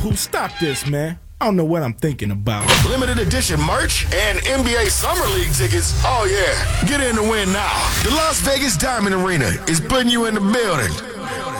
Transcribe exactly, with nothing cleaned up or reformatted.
Pooh, stop this, man. I don't know what I'm thinking about. Limited edition merch and N B A Summer League tickets. Oh, yeah. Get in to win now. The Las Vegas Diamond Arena is putting you in the building.